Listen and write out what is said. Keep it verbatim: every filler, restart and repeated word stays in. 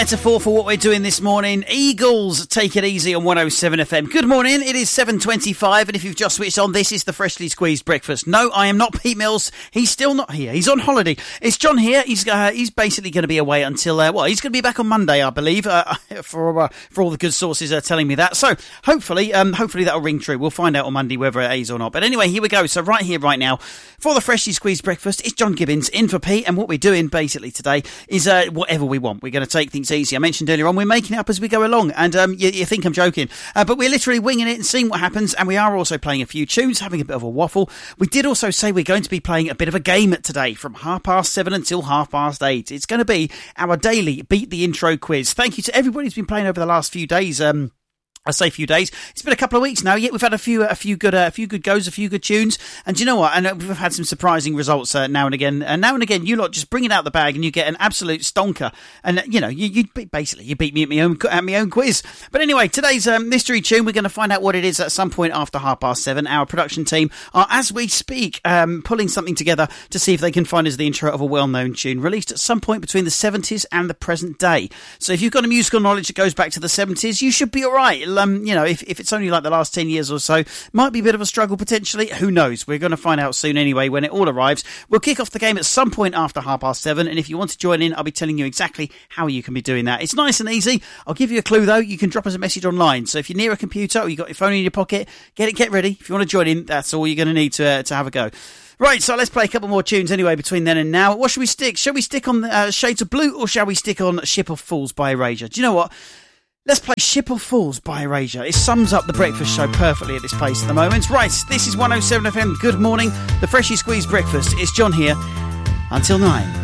Metaphor for what we're doing this morning. Eagles, Take It Easy on one oh seven F M. Good morning, it is seven twenty-five, and if you've just switched on, this is the Freshly Squeezed Breakfast. No, I am not Pete Mills. He's still not here. He's on holiday. It's John here. He's uh, he's basically going to be away until, uh, well, he's going to be back on Monday, I believe, uh, for uh, for all the good sources are telling me that. So, hopefully, um, hopefully that'll ring true. We'll find out on Monday whether it is or not. But anyway, here we go. So, right here, right now, for the Freshly Squeezed Breakfast, it's John Gibbons in for Pete, and what we're doing, basically, today is uh, whatever we want. We're going to take things easy. I mentioned earlier on, we're making it up as we go along, and um, you, you think I'm joking, uh, but we're literally winging it and seeing what happens, and we are also playing a few tunes, having a bit of a waffle. We did also say we're going to be playing a bit of a game today from half past seven until half past eight. It's going to be our daily Beat the Intro quiz. Thank you to everybody who's been playing over the last few days. Um, I say a few days. It's been a couple of weeks now. Yet we've had a few, a few good, uh, a few good goes, a few good tunes. And do you know what? And uh, we've had some surprising results uh, now and again. And now and again, you lot just bring it out the bag, and you get an absolute stonker. And uh, you know, you, you basically you beat me at my own at my own quiz. But anyway, today's um, mystery tune, we're going to find out what it is at some point after half past seven. Our production team are, as we speak, um, pulling something together to see if they can find us the intro of a well-known tune released at some point between the seventies and the present day. So if you've got a musical knowledge that goes back to the seventies, you should be all right. Um, you know, if if it's only like the last ten years or so, might be a bit of a struggle potentially. Who knows? We're going to find out soon anyway when it all arrives. We'll kick off the game at some point after half past seven, and if you want to join in, I'll be telling you exactly how you can be doing that. It's nice and easy. I'll give you a clue though. You can drop us a message online. So if you're near a computer or you've got your phone in your pocket, get it, get ready. If you want to join in, that's all you're going to need to uh, to have a go. Right, so let's play a couple more tunes anyway between then and now. What should we stick? Shall we stick on uh, Shades of Blue, or shall we stick on Ship of Fools by Erasure? Do you know what? Let's play Ship of Fools by Erasure. It sums up the breakfast show perfectly at this place at the moment. Right, this is one oh seven F M. Good morning. The Freshly Squeezed Breakfast. It's John here. Until nine.